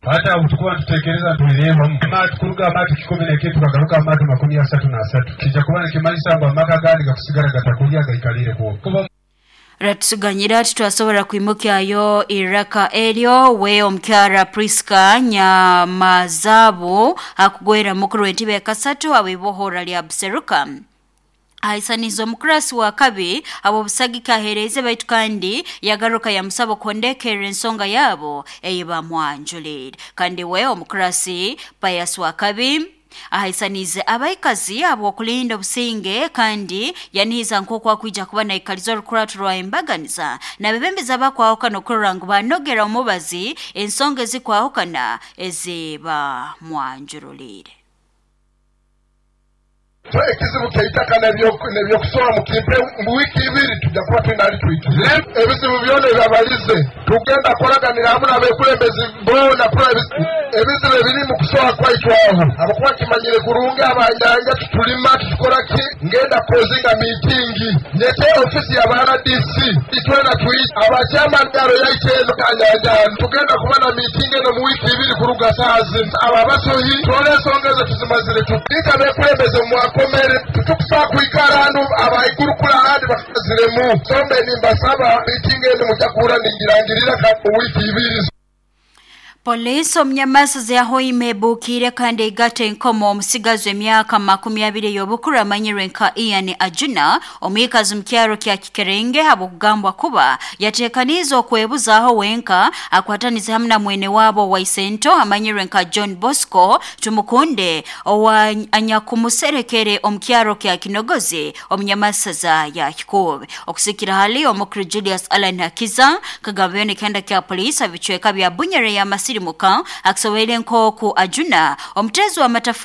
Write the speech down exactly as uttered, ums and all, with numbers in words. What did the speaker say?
hata utukuwa tutekeleza tulireba amatu kuruga amatu kikumi n'ekitu kagaruka amatu makumi asatu n'asatu kija kuba nikimalisa ngo amaka gandi gakusigara gatakulya gaikalire kuba Ratusuganyira titwasobola kwimukyayo Iraka Elio we omukyara Priska Nyamazabu akugwera mukuru w'entibe ya kasatu awibohora lya Buseruka. Aisanizo mukrasi wa kabi abo busagika hereze baitu kandi yagaruka ya musabo kondekere ensonga yabo eyiba mwanjulid kandi we omukrasi Pius wa kabi ahaisanize abaikazi abo kulinda businge kandi yaniza nkoko akwija kubana ikalizo rukuratu rwa imbaganiza na bebembeza bakwa okano kurangu banogera omubazi ensonga zikwa okana eziba mwanjulid So ekizibu keitaka nebyo nebyo kusoma mukimpe mu wiki ibiri tujja kuba tunali twikire ebizibu byone babalize tugenda kolaganira hamwe abekulembezi bona kula ebizibu ebiri mu kusoma kwa itwaho abakuba kimanyire kurunga abanyanja tutulima tukola ki ngenda kozinga meeting nete ofisi ya bana D C itwena twi abachama ndaro yaitendo kanyanja tugenda kubana meeting no mu wiki ibiri kuruga sazi ababasohi tole songeza tuzimazire tupika bekulembezi mu komere tukusa kuikaranu abayigurukura handi bakaziremu sombe nimbasaba bitingende mutakura ningirangirira ka wiki ibiri. Police omnyamasaze aho imebukire kandi igate nkomo omusigazwe emyaka makumi abiri y'obukuru amanyirwe nka Ian Ajuna omwikazi mukyaro kya Kikerenge abo kugambwa kuba yatekaniza okwebuzaho wenka akwatanize hamna mwene wabo wa Isento amanyirwe nka John Bosco tumukunde owa anyakumuserekere omukyaro kya Kinogozi omnyamasaza ya Kikobe okusikira hali omukuru Julius Alan Hakiza kagabene kenda kya police abichweka bya bunyere ya Sirimuka akisowele nko ku Ajuna omtezo wa matafa